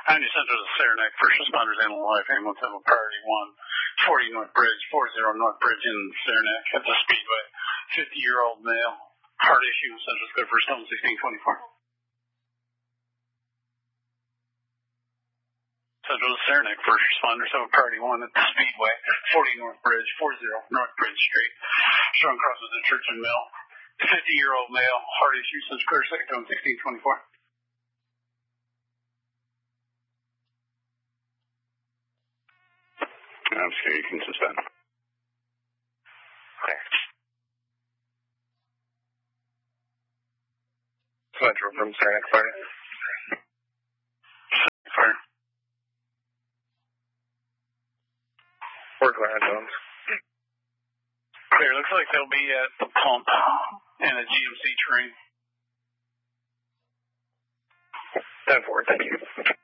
90 Central to Saranac, first responders and life ambulance have a priority 140 North Bridge, 40 North Bridge in Saranac at the Speedway. 50-year-old male, heart issue, Central Square, first home 1624. Central to Saranac, first responders have a priority 1 at the Speedway. 40 North Bridge, 40 North Bridge Street. Strong crosses at Church and Mill. 50-year-old male, heart issue, Central Square, second home 1624. I'm sure you can suspend. Okay. Central from Saranac Fire. Fire. Where's Grand Zones? Clear. Looks like they'll be at the pump in a GMC train. 10-4, thank you.